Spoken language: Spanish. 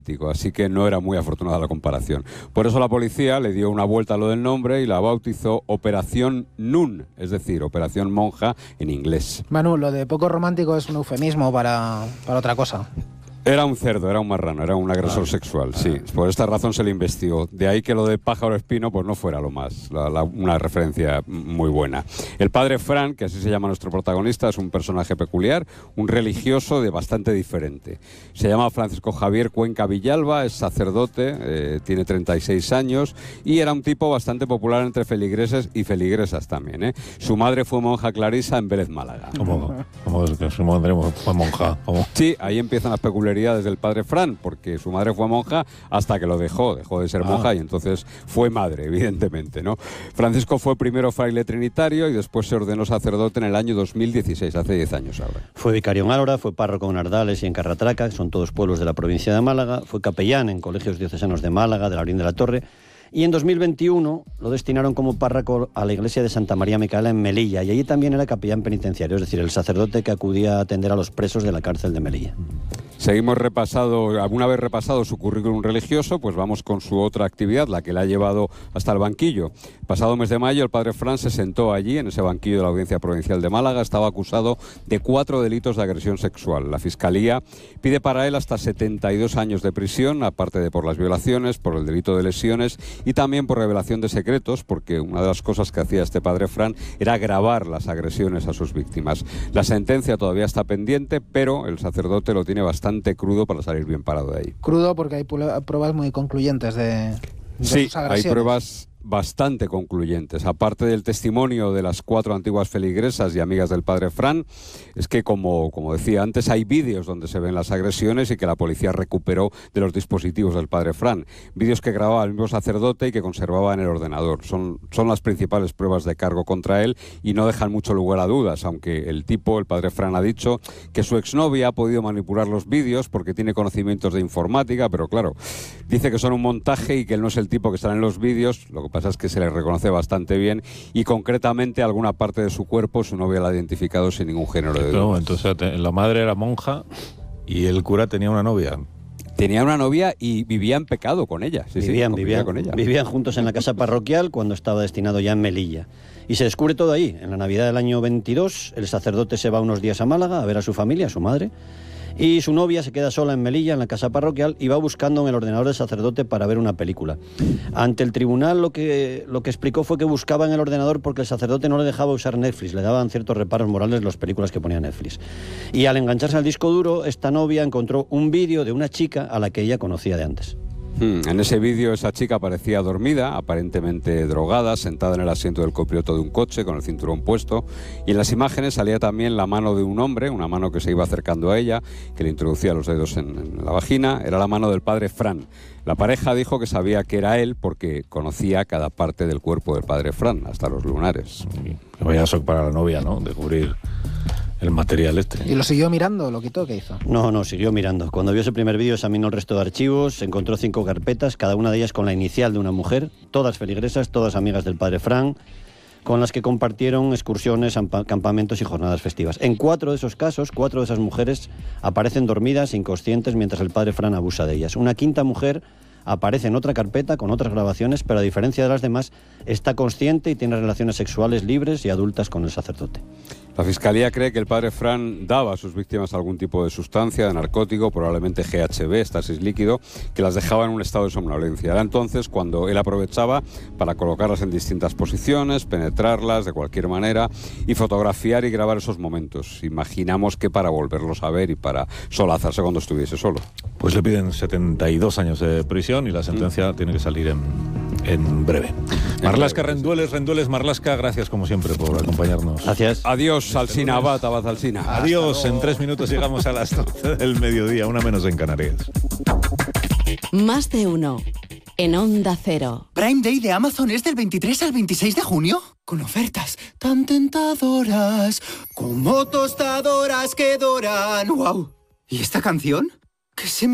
así que no era muy afortunada la comparación. Por eso la policía le dio una vuelta a lo del nombre y la bautizó Operación Nun, es decir, Operación Monja en inglés. Manu, lo de poco romántico es un eufemismo para otra cosa. Era un cerdo, era un marrano, era un agresor sexual, sí. Por esta razón se le investigó. De ahí que lo de pájaro espino pues no fuera lo más, una referencia muy buena. El padre Fran, que así se llama nuestro protagonista, es un personaje peculiar, un religioso de bastante diferente. Se llama Francisco Javier Cuenca Villalba, es sacerdote, tiene 36 años y era un tipo bastante popular entre feligreses y feligresas también. Su madre fue monja clarisa en Vélez, Málaga. ¿Cómo es que su madre fue monja? ¿Cómo? Sí, ahí empiezan las peculiaridades del padre Fran, porque su madre fue monja hasta que lo dejó de ser monja y entonces fue madre, evidentemente, ¿no? Francisco fue primero fraile trinitario y después se ordenó sacerdote en el año 2016, hace 10 años ahora. Fue vicario en Álora, fue párroco en Ardales y en Carratraca, que son todos pueblos de la provincia de Málaga, fue capellán en colegios diocesanos de Málaga, de Laurín de la Torre, y en 2021 lo destinaron como párroco a la iglesia de Santa María Micaela en Melilla, y allí también era capellán penitenciario, es decir, el sacerdote que acudía a atender a los presos de la cárcel de Melilla. Alguna vez repasado su currículum religioso, pues vamos con su otra actividad, la que le ha llevado hasta el banquillo. Pasado mes de mayo, el padre Fran se sentó allí, en ese banquillo de la Audiencia Provincial de Málaga, estaba acusado de 4 delitos de agresión sexual. La Fiscalía pide para él hasta 72 años de prisión, aparte de por las violaciones, por el delito de lesiones y también por revelación de secretos, porque una de las cosas que hacía este padre Fran era grabar las agresiones a sus víctimas. La sentencia todavía está pendiente, pero el sacerdote lo tiene bastante crudo para salir bien parado de ahí. Crudo porque hay pruebas muy concluyentes de sus agresiones. Hay pruebas bastante concluyentes. Aparte del testimonio de las 4 antiguas feligresas y amigas del padre Fran, es que como decía antes, hay vídeos donde se ven las agresiones y que la policía recuperó de los dispositivos del padre Fran. Vídeos que grababa el mismo sacerdote y que conservaba en el ordenador. Son las principales pruebas de cargo contra él y no dejan mucho lugar a dudas, aunque el padre Fran, ha dicho que su exnovia ha podido manipular los vídeos porque tiene conocimientos de informática, pero claro, dice que son un montaje y que él no es el tipo que sale en los vídeos. Lo que pasa es que se le reconoce bastante bien y concretamente alguna parte de su cuerpo su novia la ha identificado sin ningún género de duda. No, entonces la madre era monja y el cura tenía una novia. Tenía una novia y vivía en pecado con ella. Vivían juntos en la casa parroquial cuando estaba destinado ya en Melilla. Y se descubre todo ahí. En la Navidad del año 22, el sacerdote se va unos días a Málaga a ver a su familia, a su madre, y su novia se queda sola en Melilla, en la casa parroquial, y va buscando en el ordenador del sacerdote para ver una película. Ante el tribunal lo que explicó fue que buscaba en el ordenador porque el sacerdote no le dejaba usar Netflix, le daban ciertos reparos morales las películas que ponía Netflix. Y al engancharse al disco duro, esta novia encontró un vídeo de una chica a la que ella conocía de antes. En ese vídeo esa chica parecía dormida, aparentemente drogada, sentada en el asiento del copiloto de un coche con el cinturón puesto, y en las imágenes salía también la mano de un hombre, una mano que se iba acercando a ella, que le introducía los dedos en la vagina. Era la mano del padre Fran. La pareja dijo que sabía que era él porque conocía cada parte del cuerpo del padre Fran, hasta los lunares. Que vaya shock para la novia, ¿no? Descubrir el material este. ¿Y lo siguió mirando? ¿Lo quitó? ¿Qué hizo? No, siguió mirando. Cuando vio ese primer vídeo examinó el resto de archivos, encontró 5 carpetas, cada una de ellas con la inicial de una mujer, todas feligresas, todas amigas del padre Fran, con las que compartieron excursiones, campamentos y jornadas festivas. En 4 de esos casos, 4 de esas mujeres aparecen dormidas, inconscientes, mientras el padre Fran abusa de ellas. Una quinta mujer aparece en otra carpeta con otras grabaciones, pero a diferencia de las demás, está consciente y tiene relaciones sexuales libres y adultas con el sacerdote. La Fiscalía cree que el padre Fran daba a sus víctimas algún tipo de sustancia, de narcótico, probablemente GHB, éxtasis líquido, que las dejaba en un estado de somnolencia. Era entonces cuando él aprovechaba para colocarlas en distintas posiciones, penetrarlas de cualquier manera y fotografiar y grabar esos momentos. Imaginamos que para volverlos a ver y para solazarse cuando estuviese solo. Pues le piden 72 años de prisión y la sentencia tiene que salir en breve. Marlaska, Rendueles, Marlaska, gracias como siempre por acompañarnos. Gracias. Adiós, Alsina, abad Alsina. Adiós, en 3 minutos llegamos a las 12 del mediodía, 1 menos en Canarias. Más de uno, en Onda Cero. Prime Day de Amazon es del 23 al 26 de junio, con ofertas tan tentadoras, como tostadoras que doran. ¡Wow! ¿Y esta canción? ¿Qué se me